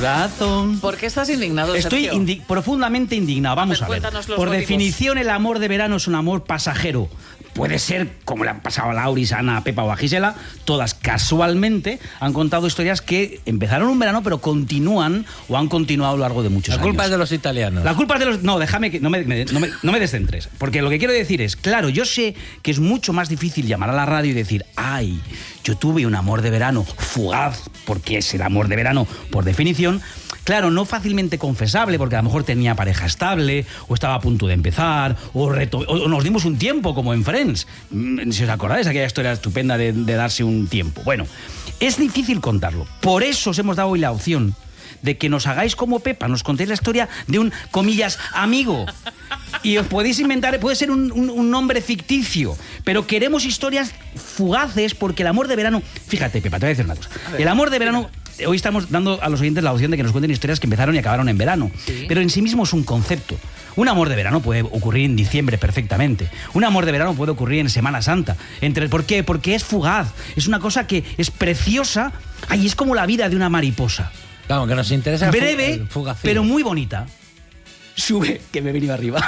corazón. ¿Por qué estás indignado, Estoy Sergio? profundamente indignado. Vamos a ver. Cuéntanos los Por motivos. definición, el amor de verano es un amor pasajero. Puede ser, como le han pasado a Lauris, a Ana, a Pepa o a Gisela, todas casualmente han contado historias que empezaron un verano, pero continúan o han continuado a lo largo de muchos La años. culpa es de los italianos. La culpa es de los... No, déjame que... No me descentres. Porque lo que quiero decir es, claro, yo sé que es mucho más difícil llamar a la radio y decir, ay, yo tuve un amor de verano fugaz, porque es el amor de verano por definición. Claro, no fácilmente confesable, porque a lo mejor tenía pareja estable, o estaba a punto de empezar, o nos dimos un tiempo, como en Friends. Si os acordáis, aquella historia estupenda de darse un tiempo. Bueno, es difícil contarlo. Por eso os hemos dado hoy la opción de que nos hagáis como Pepa, nos contéis la historia de un, comillas, amigo. Y os podéis inventar, puede ser un nombre ficticio, pero queremos historias fugaces, porque el amor de verano... Fíjate, Pepa, te voy a decir una cosa. El amor de verano... Hoy estamos dando a los oyentes la opción de que nos cuenten historias que empezaron y acabaron en verano. Sí. Pero en sí mismo es un concepto. Un amor de verano puede ocurrir en diciembre perfectamente. Un amor de verano puede ocurrir en Semana Santa. ¿Por qué? Porque es fugaz. Es una cosa que es preciosa. Ay, es como la vida de una mariposa. Claro, que nos interesa. Breve, pero muy bonita. Sube, que me he venido arriba.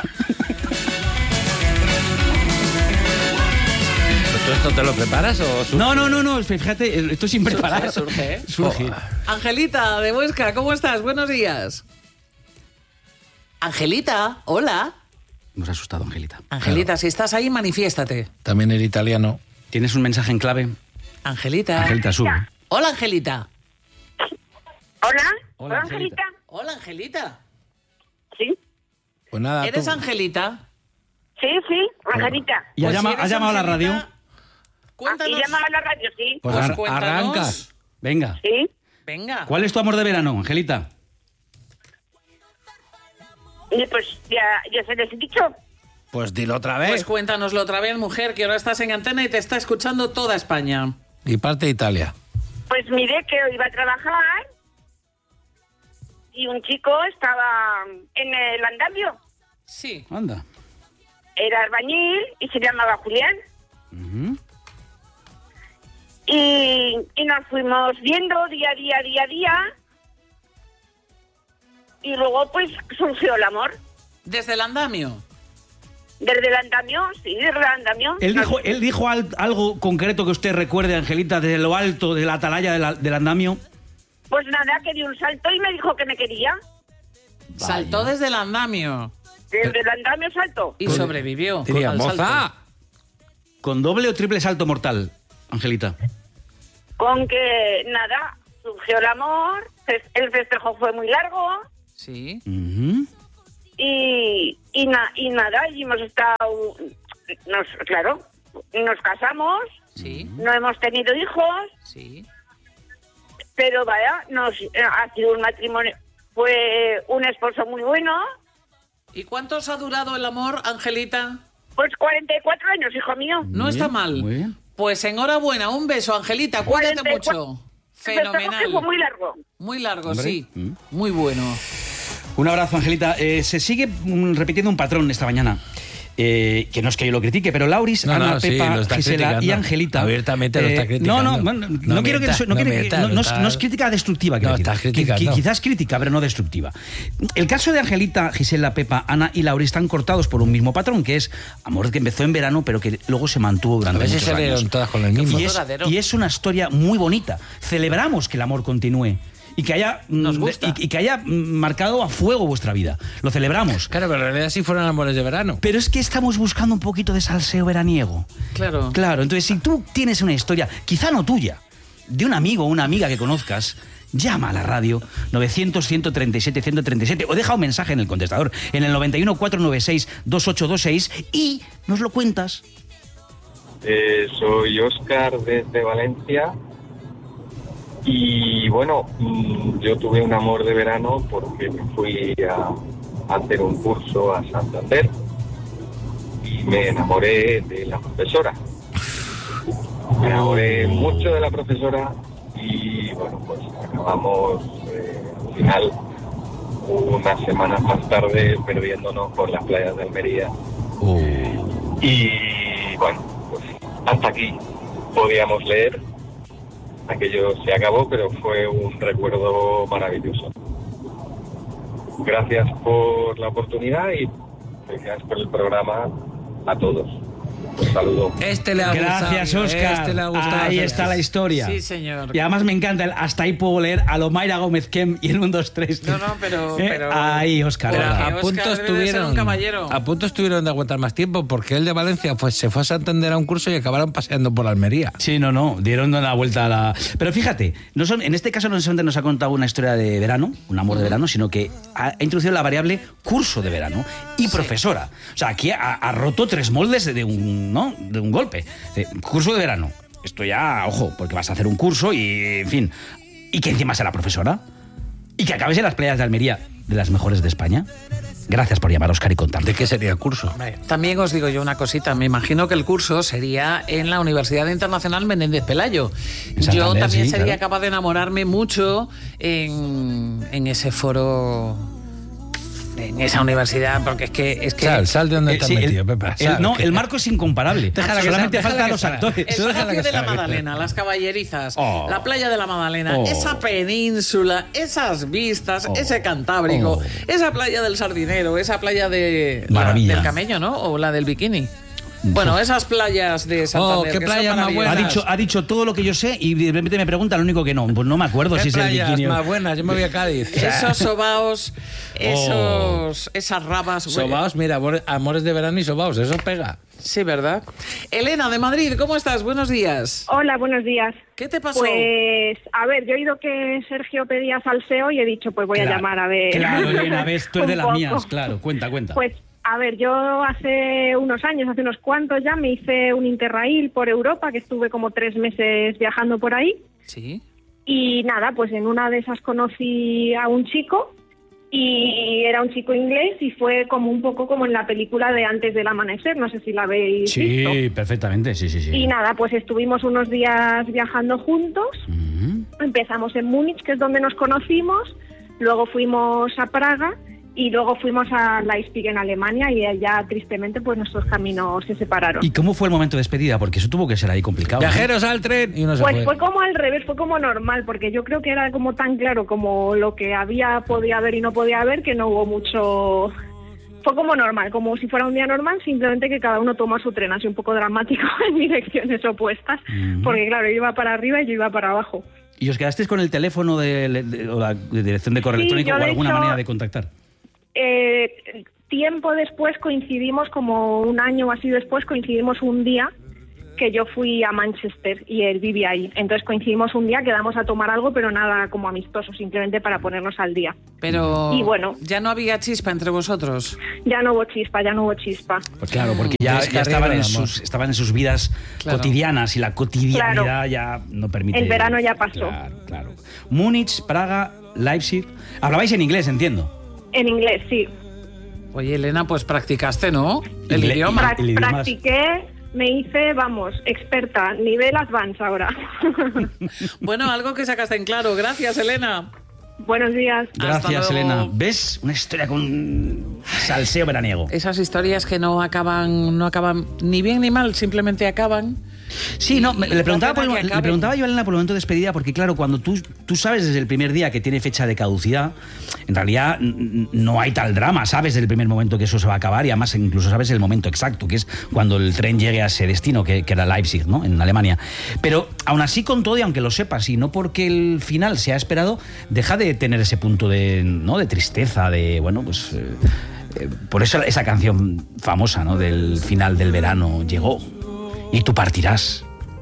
¿Tú esto te lo preparas o surge? No, fíjate, esto sin preparar. Surge. Surge. Angelita, de Huesca, ¿cómo estás? Buenos días. Angelita, hola. Nos ha asustado, Angelita. Angelita, Claro. si estás ahí, manifiéstate. También el italiano. ¿Tienes un mensaje en clave? Angelita. Angelita, sube. Hola, Angelita. Hola. Hola, Angelita. Hola, Angelita. Sí, Pues nada, ¿Eres tú. Angelita? sí, Angelita. ¿Y Pues has si eres llamado a la Angelita, radio? Cuéntanos. Y llamaba a la radio, sí. Pues Pues cuéntanos. arrancas. Venga. Sí. Venga. ¿Cuál es tu amor de verano, Angelita? Y pues ya se les he dicho. Pues dilo otra vez. Pues cuéntanoslo otra vez, mujer, que ahora estás en antena y te está escuchando toda España. Y parte de Italia. Pues miré que iba a trabajar y un chico estaba en el andamio. Sí. Anda. Era albañil y se llamaba Julián. Ujú. Y nos fuimos viendo día a día. Y luego pues surgió el amor. ¿Desde el andamio? Desde el andamio, sí, desde el andamio. ¿Él dijo algo concreto que usted recuerde, Angelita, desde lo alto, de la atalaya del andamio? Pues nada, que dio un salto y me dijo que me quería. Saltó desde el andamio Desde el andamio saltó. y sobrevivió. Diría, al salto. moza. ¿Con doble o triple salto mortal, Angelita? Con que nada, surgió el amor, el festejo fue muy largo Sí. Ujú. y nada, y hemos estado, claro, nos casamos, Sí. no hemos tenido hijos, Sí. pero vaya, ha sido un matrimonio, fue un esposo muy bueno, ¿Y cuántos ha durado el amor, Angelita? pues 44 años, hijo mío. No Muy está bien, mal. muy bien. Pues enhorabuena, un beso, Angelita, cuídate 44. mucho. El festejo Fenomenal. que fue muy largo. Muy largo, Hombre. sí. Mm. Muy bueno. Un abrazo, Angelita. Se sigue repitiendo un patrón esta mañana. Que no es que yo lo critique, pero Lauris, No, Ana, no, sí, Pepa, lo está Gisela y criticando. Angelita. Abiertamente lo está criticando. No quiero que no es crítica destructiva. No, estás criticando. Quizás crítica, pero no destructiva. El caso de Angelita, Gisela, Pepa, Ana y Lauris están cortados por un mismo patrón, que es amor que empezó en verano, pero que luego se mantuvo durante A veces muchos se años. vieron todas con el mismo. Y es una historia muy bonita. Celebramos que el amor continúe. Y que haya, Nos gusta. y que haya marcado a fuego vuestra vida. Lo celebramos. Claro, pero en realidad sí fueron amores de verano. Pero es que estamos buscando un poquito de salseo veraniego. Claro. Claro, entonces si tú tienes una historia, quizá no tuya, de un amigo o una amiga que conozcas, llama a la radio 900-137-137 o deja un mensaje en el contestador en el 91-496-2826 y nos lo cuentas. Soy Óscar desde Valencia y bueno, yo tuve un amor de verano porque me fui a hacer un curso a Santander y me enamoré de la profesora. Me enamoré mucho de la profesora y bueno, pues acabamos al final unas semanas más tarde perdiéndonos por las playas de Almería. Y bueno, pues hasta aquí podíamos leer. Aquello se acabó, pero fue un recuerdo maravilloso. gracias por la oportunidad y felicidades por el programa a todos. Un saludo. Este le ha gustado. Gracias, Óscar. Ahí está la historia. Sí, señor. Y además me encanta hasta ahí puedo leer a lo Mayra Gómez Kem y el 1, 2, 3. No, pero ahí, Óscar. Pero ¿verdad? a punto Óscar debe de ser un caballero. A punto estuvieron de aguantar más tiempo porque él de Valencia se fue a Santander a un curso y acabaron paseando por Almería. Sí, no, dieron la vuelta a la... Pero fíjate, en este caso no solamente nos ha contado una historia de verano, un amor de verano, sino que ha introducido la variable curso de verano y profesora. O sea, aquí ha roto 3 moldes de un golpe. Curso de verano. Esto ya, ojo, porque vas a hacer un curso y, en fin, y que encima sea la profesora y que acabes en las playas de Almería, de las mejores de España. Gracias por llamar, Óscar, y contar. ¿De qué sería el curso? También os digo yo una cosita. Me imagino que el curso sería en la Universidad Internacional Menéndez Pelayo. Yo también sería capaz de enamorarme mucho en ese foro, en esa universidad, porque es que sal de donde estás metido, Pepa. El marco es incomparable. Solamente faltan los actores. El Palacio de la Madalena, las caballerizas, la playa de la Madalena, esa península, esas vistas, ese Cantábrico, esa playa del Sardinero, esa playa del Camello, ¿no? O la del Bikini. Bueno, esas playas de Santander. ¿Qué playas más buenas? Ha dicho todo lo que yo sé y de repente me pregunta lo único que no. Pues no me acuerdo si es el Bikini. Más buenas, yo me voy a Cádiz. Esos sobaos, esas rabas. Sobaos, mira, amores de verano y sobaos, eso pega. Sí, ¿verdad? Elena, de Madrid, ¿cómo estás? Buenos días. Hola, buenos días. ¿Qué te pasó? Pues, a ver, yo he oído que Sergio pedía salseo y he dicho, pues voy a llamar a ver. Claro, Elena, ves, tú eres de las mías, claro. Cuenta. Pues, a ver, yo hace unos cuantos ya, me hice un Interrail por Europa, que estuve como 3 meses viajando por ahí. Sí. Y nada, pues en una de esas conocí a un chico, y era un chico inglés, y fue como un poco como en la película de Antes del Amanecer, no sé si la habéis visto. Sí, perfectamente, sí. Y nada, pues estuvimos unos días viajando juntos. Empezamos en Múnich, que es donde nos conocimos, luego fuimos a Praga, y luego fuimos a Leipzig en Alemania, y allá tristemente pues nuestros caminos se separaron. ¿Y cómo fue el momento de despedida? Porque eso tuvo que ser ahí complicado. Viajeros al tren y uno se Pues fue como al revés, fue como normal, porque yo creo que era como tan claro como lo que podía haber y no podía haber, que no hubo mucho... Fue como normal, como si fuera un día normal, simplemente que cada uno toma su tren, así un poco dramático, en direcciones opuestas, porque claro, yo iba para arriba y yo iba para abajo. ¿Y os quedasteis con el teléfono de la dirección de correo electrónico o alguna manera de contactar? Tiempo después coincidimos, como un año o así después, coincidimos un día que yo fui a Manchester y él vivía ahí. Entonces coincidimos un día, quedamos a tomar algo, pero nada como amistoso, simplemente para ponernos al día. Pero y bueno, ya no había chispa entre vosotros. Ya no hubo chispa. Pues claro, porque ya estaban en sus vidas cotidianas, y la cotidianidad ya no permite... El verano ya pasó. Claro. Múnich, Praga, Leipzig... Hablabais en inglés, entiendo. En inglés, sí. Oye, Elena, pues practicaste, ¿no? El idioma. Practiqué, me hice, experta, nivel advance ahora. Bueno, algo que sacaste en claro. Gracias, Elena. Buenos días. Gracias, Elena. ¿Ves? Una historia con salseo veraniego. Esas historias que no acaban ni bien ni mal, simplemente acaban. Sí, no, le preguntaba yo a Elena por el momento de despedida, porque claro, cuando tú sabes desde el primer día que tiene fecha de caducidad, en realidad no hay tal drama, sabes desde el primer momento que eso se va a acabar, y además incluso sabes el momento exacto, que es cuando el tren llegue a ese destino, que era Leipzig, ¿no?, en Alemania. Pero aún así, con todo, y aunque lo sepas, y no porque el final se ha esperado, deja de tener ese punto de tristeza, de, bueno, pues... por eso esa canción famosa, ¿no?, del final del verano llegó. Y tú partirás.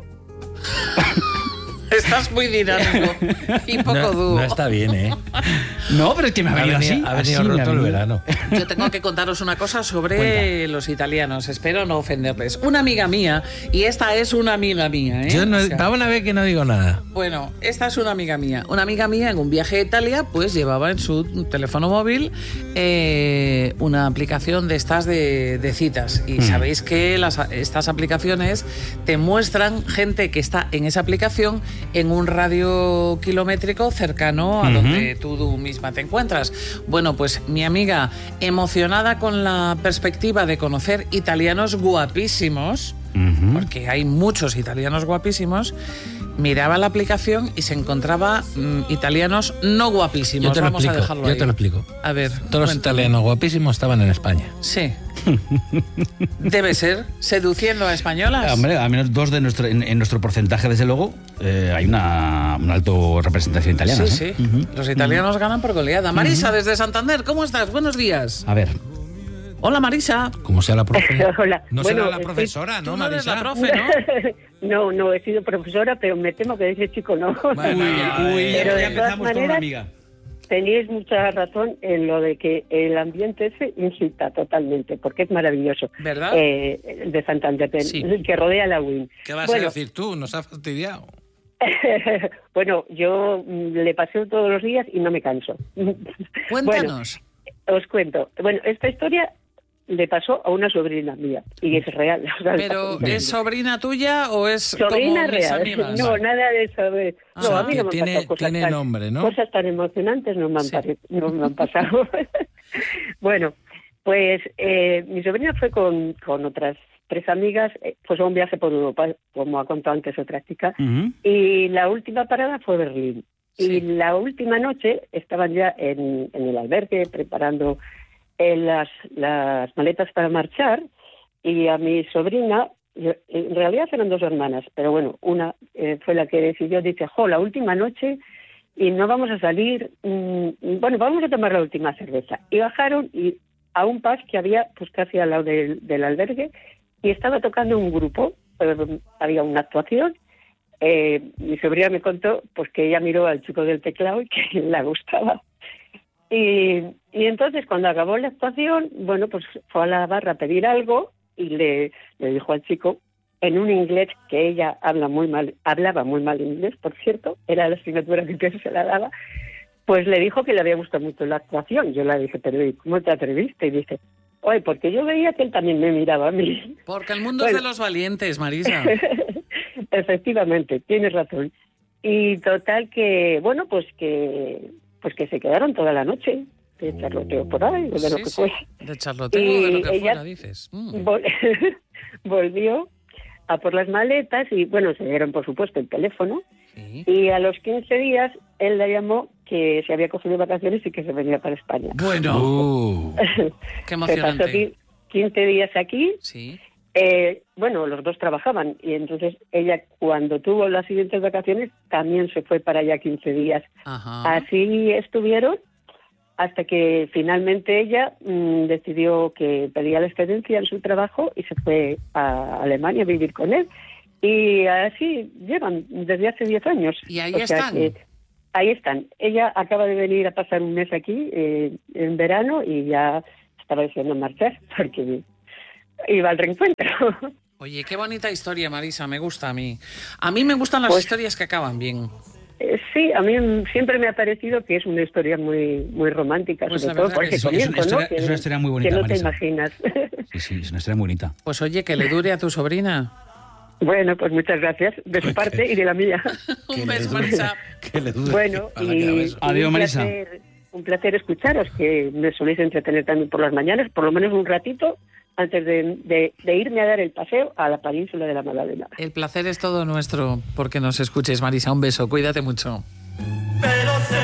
Estás muy dinámico y poco duro. No está bien, ¿eh? No, pero es que me ha venido así. Ha venido roto el verano. Yo tengo que contaros una cosa sobre los italianos. Espero no ofenderles. Una amiga mía, y esta es una amiga mía, ¿eh? Yo vamos a ver que no digo nada. Bueno, esta es una amiga mía. Una amiga mía en un viaje a Italia, pues llevaba en su teléfono móvil una aplicación de estas de citas. Y sabéis que estas aplicaciones te muestran gente que está en esa aplicación en un radio kilométrico cercano a donde tú misma te encuentras. Bueno, pues mi amiga, emocionada con la perspectiva de conocer italianos guapísimos, porque hay muchos italianos guapísimos, miraba la aplicación y se encontraba italianos no guapísimos. Yo te lo Vamos explico, a dejarlo yo ahí. te lo explico. A ver. Todos los cuéntame. italianos guapísimos estaban en España. Sí. Debe ser. Seduciendo a españolas. Hombre, al menos dos en nuestro porcentaje, desde luego, hay una alto representación italiana. Sí, sí. Los italianos ganan por goleada. Marisa, desde Santander, ¿cómo estás? Buenos días. A ver. Hola, Marisa. Como sea la profe. Hola. No Bueno, será la profesora, Tú ¿no, no eres la Marisa? profe, ¿no? No he sido profesora, pero me temo que ese chico no. Bueno, Pero ya de todas empezamos con una maneras, amiga. tenéis mucha razón en lo de que el ambiente ese incita totalmente, porque es maravilloso. ¿Verdad? El de Santander, Sí. que rodea la UIN. ¿Qué vas Bueno, a decir tú? Nos has fastidiado. bueno, yo le paseo todos los días y no me canso. Cuéntanos. Bueno, os cuento. Bueno, esta historia le pasó a una sobrina mía y es real. O sea, ¿Pero es sobrina tuya o es sobrina como mis real. amigas? No, nada de eso. No, O sea, a mí que no me han tiene- pasado cosas tiene tan, nombre, ¿no? cosas tan emocionantes no me han, Sí. no me han pasado. Bueno, pues mi sobrina fue con otras 3 amigas, pues a un viaje por Europa, como ha contado antes otra chica, Ujú. y la última parada fue Berlín. Sí. Y la última noche estaban ya en el albergue preparando las maletas para marchar, y a mi sobrina, en realidad eran 2 hermanas, pero bueno, una fue la que decidió, dice, la última noche y no vamos a salir, bueno, vamos a tomar la última cerveza. Y bajaron y a un pub que había pues casi al lado del albergue, y estaba tocando un grupo, había una actuación. Mi sobrina me contó pues que ella miró al chico del teclado y que le gustaba. Y entonces cuando acabó la actuación, bueno, pues fue a la barra a pedir algo y le dijo al chico en un inglés que ella hablaba muy mal inglés, por cierto, era la asignatura que se la daba, pues le dijo que le había gustado mucho la actuación. Yo le dije, pero ¿y cómo te atreviste? Y dice, oye, porque yo veía que él también me miraba a mí. Porque el mundo es Bueno. de los valientes, Marisa. Efectivamente, tienes razón. Y total que, bueno, pues que se quedaron toda la noche de charloteo por ahí, o de lo Sí, que sí. fue. De charloteo, de lo que Y ella- fuera, dices. Volvió a por las maletas y, bueno, se dieron, por supuesto, el teléfono. Sí. Y a los 15 días él la llamó que se había cogido vacaciones y que se venía para España. Bueno, qué Se pasó emocionante. 15 días aquí. Sí. Bueno, los dos trabajaban y entonces ella, cuando tuvo las siguientes vacaciones, también se fue para allá 15 días. Ajá. Así estuvieron hasta que finalmente ella decidió que pedía la excedencia en su trabajo y se fue a Alemania a vivir con él. Y así llevan desde hace 10 años. Y ahí O sea están. que ahí están. Ella acaba de venir a pasar un mes aquí en verano y ya estaba deseando marchar porque iba al reencuentro. Oye, qué bonita historia, Marisa, me gusta a mí. A mí me gustan las Pues- historias que acaban bien. Sí, a mí siempre me ha parecido que es una historia muy muy romántica, Pues sobre la todo verdad porque que sí. comienzo, Es una ¿no? historia- es una historia muy bonita, que no te Marisa. imaginas. Sí, sí, es una historia muy bonita. Pues oye, que le dure a tu sobrina. Bueno, pues muchas gracias de su parte y de la mía. Un beso, Marisa. Que le dude. Bueno, Ojalá que haga y eso. Adiós, Marisa. un placer escucharos, que me soléis entretener también por las mañanas, por lo menos un ratito, antes de irme a dar el paseo a la península de la Magdalena. El placer es todo nuestro porque nos escuches, Marisa. Un beso, cuídate mucho. Pero sé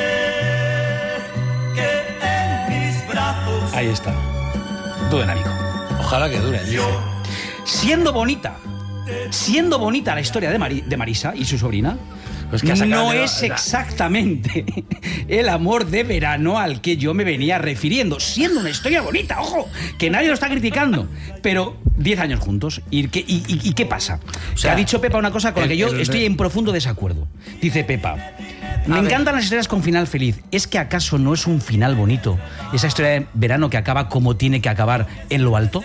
que en mis brazos Ahí está. Tú en amigo. Ojalá que dure. Siendo bonita la historia de Marisa y su sobrina, Pues que ha sacado no de la- es exactamente el amor de verano al que yo me venía refiriendo. Siendo una historia bonita, ojo, que nadie lo está criticando. Pero 10 años juntos. ¿Y qué pasa? sea, que ha dicho Pepa una cosa con la que yo estoy en profundo desacuerdo. Dice Pepa, me encantan las historias con final feliz. ¿Es que acaso no es un final bonito esa historia de verano que acaba como tiene que acabar, en lo alto?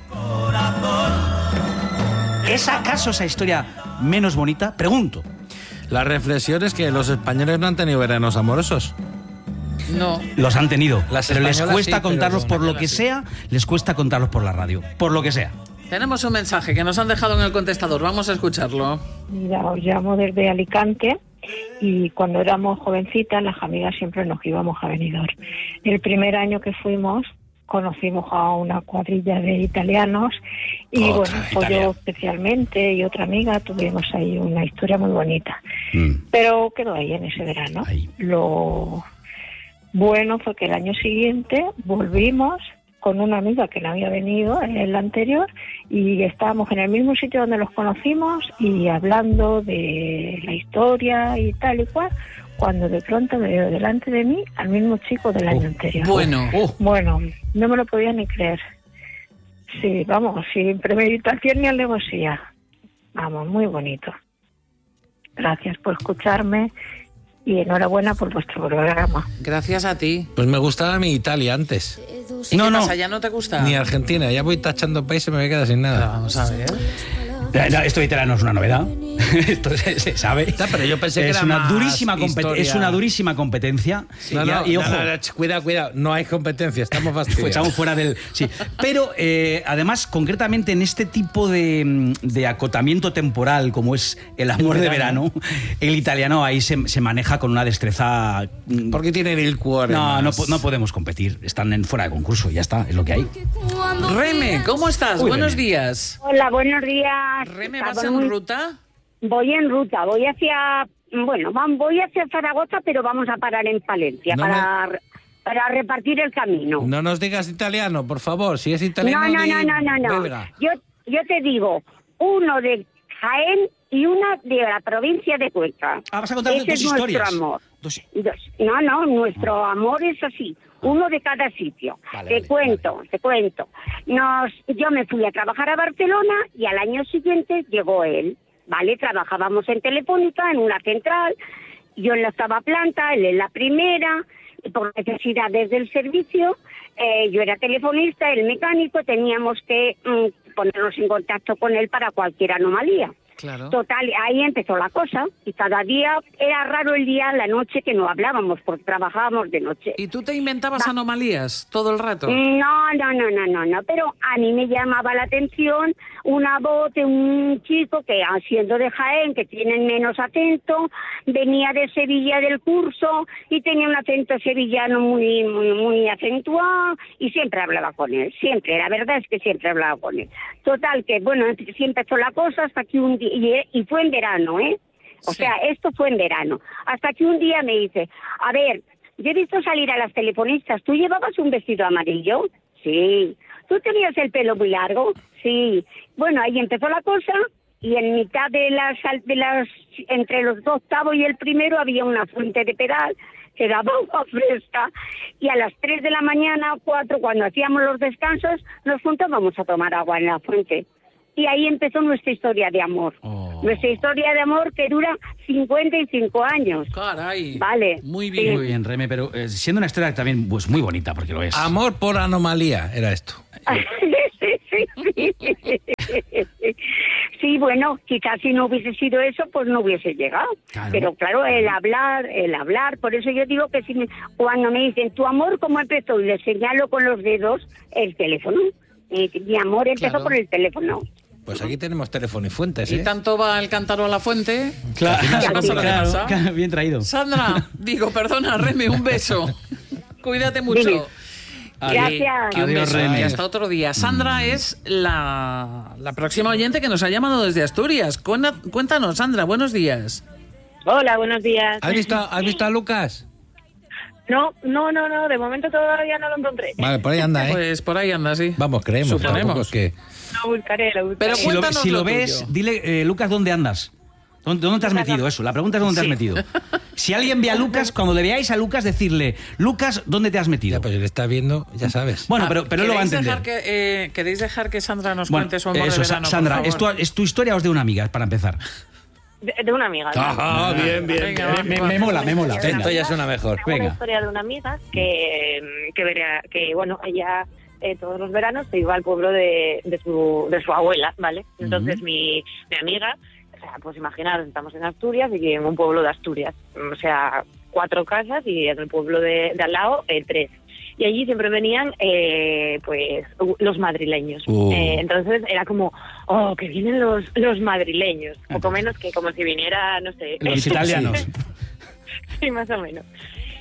¿Es acaso esa historia menos bonita? Pregunto. La reflexión es que los españoles no han tenido veranos amorosos. No. Los han tenido, Las pero les españolas cuesta sí, pero contarlos los por lo que españolas sea, les cuesta contarlos por la radio, por lo que sea. Tenemos un mensaje que nos han dejado en el contestador. Vamos a escucharlo. Mira, os llamo desde Alicante y cuando éramos jovencitas las amigas siempre nos íbamos a Benidorm. El primer año que fuimos conocimos a una cuadrilla de italianos y Otra, bueno, pues Italia. yo especialmente y otra amiga tuvimos ahí una historia muy bonita. Pero quedó ahí en ese verano. Ahí. Lo bueno fue que el año siguiente volvimos con una amiga que no había venido en el anterior y estábamos en el mismo sitio donde los conocimos y hablando de la historia y tal y cual, cuando de pronto veo delante de mí al mismo chico del año anterior. Bueno, Bueno, no me lo podía ni creer. Sí, vamos, sin premeditación ni alevosía. Vamos, muy bonito. Gracias por escucharme y enhorabuena por vuestro programa. gracias a ti. Pues me gustaba mi Italia antes. ¿Y No, qué no. pasa? ¿Ya no te gusta? Ni Argentina. Ya voy tachando países y me voy a quedar sin nada. Vamos a ver. No, esto de italiano no es una novedad. Esto se sabe. Ya, pero yo pensé que es era una más durísima historia. Es una durísima competencia. Y ojo, Cuidado. No hay competencia. Estamos pues fastidiados. estamos fuera del... Sí. Pero, además, concretamente en este tipo de acotamiento temporal, como es el amor de verano, el italiano ahí se maneja con una destreza... Porque tienen el cuore. No podemos competir. Están fuera de concurso, ya está, es lo que hay. Reme, ¿cómo estás? Uy, Buenos Reme. días. Hola, buenos días. Reme, Está ¿vas muy- en ruta? Voy en ruta, voy hacia Zaragoza, pero vamos a parar en Palencia No para repartir el camino. No nos digas italiano, por favor. Si es italiano, No. belga. Yo te digo, uno de Jaén y una de la provincia de Cuenca. Vas a contar Ese dos es historias. nuestro amor. Dos- No, nuestro amor es así, uno de cada sitio. Vale, Te cuento. Yo me fui a trabajar a Barcelona y al año siguiente llegó él, ¿vale? Trabajábamos en Telefónica, en una central, yo en la octava planta, él en la primera, y por necesidades del servicio, yo era telefonista, él mecánico, teníamos que ponernos en contacto con él para cualquier anomalía. Claro. Total, ahí empezó la cosa y cada día era raro el día, la noche que no hablábamos porque trabajábamos de noche. ¿Y tú te inventabas anomalías todo el rato? No, pero a mí me llamaba la atención una voz de un chico que, siendo de Jaén, que tienen menos acento, venía de Sevilla del curso y tenía un acento sevillano muy acentuado y siempre hablaba con él, siempre, la verdad es que siempre hablaba con él. Total, que bueno, sí empezó la cosa hasta que un día, y fue en verano, O Sí. sea, esto fue en verano, hasta que un día me dice, a ver, yo he visto salir a las telefonistas. ¿Tú llevabas un vestido amarillo? Sí. ¿Tú tenías el pelo muy largo? Sí. Bueno, ahí empezó la cosa y en mitad de las entre los 2 y el primero había una fuente de pedal que daba agua fresca y a las 3 de la mañana, 4, cuando hacíamos los descansos, nos juntábamos a tomar agua en la fuente. Y ahí empezó nuestra historia de amor. Oh. Nuestra historia de amor que dura 55 años. Caray. Vale. Muy bien. Muy bien, Reme, pero siendo una historia también pues muy bonita, porque lo es. Amor por anomalía era esto. Sí, bueno, quizás si no hubiese sido eso, pues no hubiese llegado. Claro. Pero claro, el hablar, por eso yo digo que cuando me dicen, ¿tu amor cómo empezó? Y le señalo con los dedos el teléfono. Mi amor empezó Claro. por el teléfono. Pues aquí tenemos teléfono y fuentes, Y tanto va el cántaro a la fuente. Claro, que al final pasa lo que pasa. claro, bien traído. Sandra, perdona, Reme, un beso. Cuídate mucho. Dime. Gracias. Que un Adiós, beso. Reme. Y hasta otro día. Sandra es la próxima oyente que nos ha llamado desde Asturias. Cuéntanos, Sandra, buenos días. Hola, buenos días. ¿Has visto a Lucas? No, de momento todavía no lo encontré. Vale, por ahí anda, ¿eh? Pues por ahí anda, sí. Vamos, creemos. Suponemos. Tampoco es que... Lo buscaré. Pero Si cuéntanos lo lo ves, tuyo. dile, Lucas, ¿dónde andas? ¿Dónde te has metido? Eso, la pregunta es ¿dónde te has metido? Si alguien ve a Lucas, cuando le veáis a Lucas, decirle, Lucas, ¿dónde te has metido? Ya, pues si le está viendo, ya sabes. Bueno, pero él lo va a ¿Queréis entender. dejar ¿Queréis dejar que Sandra nos Bueno, cuente su amor eso, de verano, Sandra, por favor? ¿es tu historia o es de una amiga, para empezar? De una amiga. Bien. Venga, va. Me mola. Esto ya suena mejor. Una Venga. historia de una amiga que bueno, ella todos los veranos se iba al pueblo de su abuela, ¿vale? Entonces mi amiga, o sea, pues imaginaros, estamos en Asturias y en un pueblo de Asturias, o sea, 4 casas y en el pueblo de al lado 3. Y allí siempre venían pues los madrileños. Entonces era como, oh, que vienen los madrileños. Poco menos que como si viniera, no sé... Los italianos. Sí, más o menos.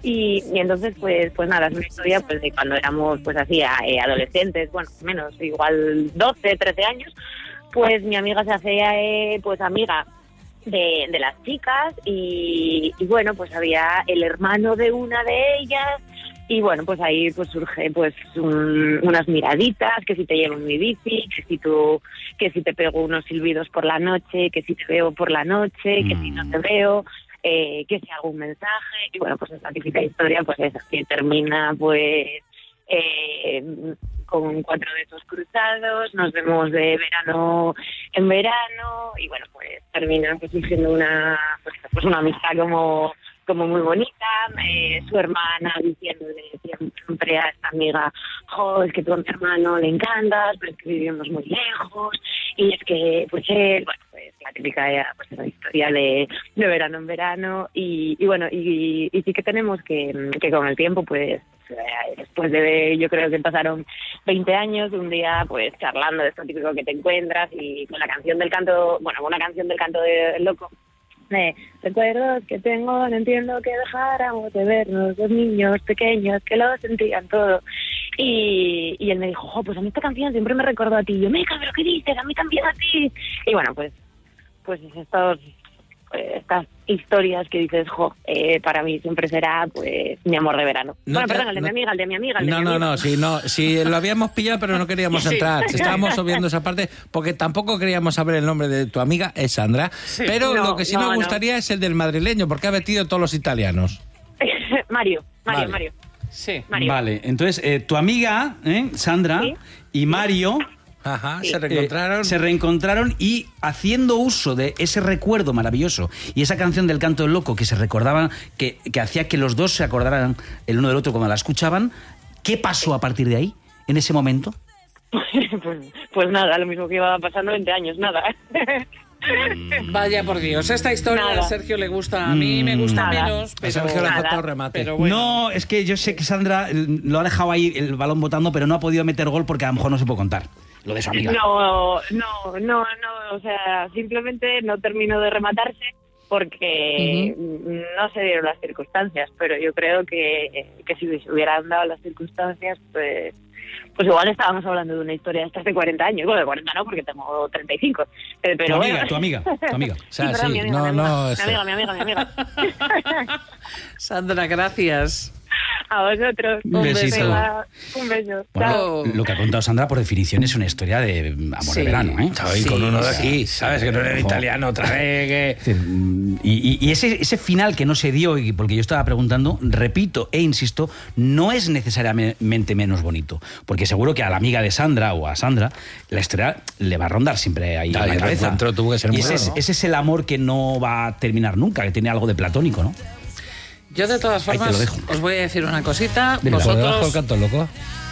Y entonces, pues nada, es una historia pues de cuando éramos pues así adolescentes, bueno, menos, igual 12, 13 años, pues mi amiga se hacía pues amiga de las chicas y bueno, pues había el hermano de una de ellas y bueno, pues ahí pues surge pues unas miraditas, que si te llevo en mi bici, que si te pego unos silbidos por la noche, que si te veo por la noche, que si no te veo, que si hago un mensaje, y bueno, pues esa típica historia pues es que termina pues con 4 besos cruzados, nos vemos de verano en verano y bueno, pues termina pues siendo una amistad como muy bonita, su hermana diciéndole siempre a esta amiga, es que tú a mi hermano le encantas, pero es que vivimos muy lejos, y es que pues él, bueno, pues la típica pues esa historia de verano en verano, y bueno, y sí que tenemos que con el tiempo, pues después de, yo creo que pasaron 20 años, un día pues charlando de esto típico que te encuentras, y con la canción del canto, bueno, una canción del canto del loco, recuerdos que tengo, no entiendo que dejáramos de vernos, dos niños pequeños que lo sentían todo. Y él me dijo, pues a mí esta canción siempre me recordó a ti. Y yo, meca, ¿pero qué dices? A mí también a ti. Y bueno, pues estas historias que dices, para mí siempre será pues mi amor de verano. El de mi amiga. Si lo habíamos pillado pero no queríamos entrar. Estábamos obviando esa parte porque tampoco queríamos saber el nombre de tu amiga, es Sandra. Sí. Pero lo que sí nos gustaría es el del madrileño, porque ha metido todos los italianos. Mario. Sí. Mario. Vale, entonces tu amiga, Sandra, ¿sí? Y Mario... Ajá, sí. Se reencontraron y haciendo uso de ese recuerdo maravilloso y esa canción del canto del loco que se recordaban, que hacía que los dos se acordaran el uno del otro cuando la escuchaban. ¿Qué pasó a partir de ahí, en ese momento? Pues nada, lo mismo que iba pasando 20 años, nada. Vaya por Dios, esta historia a Sergio le gusta, a mí me gusta menos, pero Sergio le ha faltado remate. Pero bueno. No, es que yo sé que Sandra lo ha dejado ahí el balón botando, pero no ha podido meter gol porque a lo mejor no se puede contar lo de su amiga. No, o sea, simplemente no terminó de rematarse porque no se dieron las circunstancias, pero yo creo que si se hubieran dado las circunstancias, pues igual estábamos hablando de una historia de estas de 40 años. Bueno, de 40 no, porque tengo 35. Pero tu amiga. O sea, sí, mi amiga. Sandra, gracias. A vosotros. Un besito. Un beso. Bueno, Chao. lo que ha contado Sandra, por definición, es una historia de amor de verano, ¿eh? Sí, con uno de aquí, ¿sabes? Que no era italiano otra vez. Y ese final que no se dio, y porque yo estaba preguntando, repito e insisto, no es necesariamente menos bonito. Porque seguro que a la amiga de Sandra o a Sandra, la historia le va a rondar siempre ahí en la cabeza. Tuvo que ser muy ese es el amor que no va a terminar nunca, que tiene algo de platónico, ¿no? Yo de todas formas os voy a decir una cosita. Dile, vosotros ¿por debajo del canto loco?